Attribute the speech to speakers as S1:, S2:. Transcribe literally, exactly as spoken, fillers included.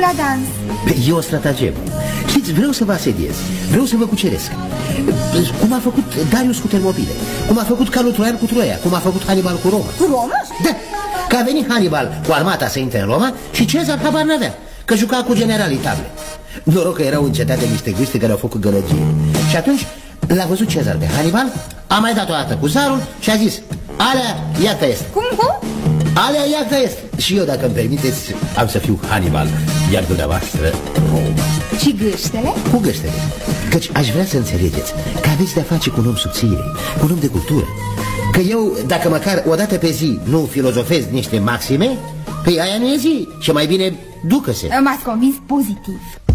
S1: la dans.
S2: E o stratagemă. Știți, vreau să vă asediez, vreau să vă cuceresc. Cum a făcut Darius cu Termopile, cum a făcut calul Troian cu Troia, cum a făcut Hannibal cu Roma.
S1: Cu Roma?
S2: Da, că a venit Hannibal cu armata să intre în Roma și Cezar habar n-avea, că juca cu generalii table. Noroc că erau în cetate niște gâște care au făcut gălăgie. Și atunci l-a văzut Cezar pe Hannibal, a mai dat o dată cu zarul și a zis: alea, iată este.
S1: Cum, cum?
S2: Alea, iată este. Și eu, dacă îmi permiteți, am să fiu Hannibal, iar dumneavoastră Roma.
S1: Și gâștele?
S2: Cu gâștele. Căci aș vrea să înțelegeți că aveți de-a face cu un om subțire, cu un om de cultură. Că eu, dacă măcar o dată pe zi nu filozofez niște maxime, păi aia nu e zi și mai bine ducă-se.
S1: M-ați convins pozitiv.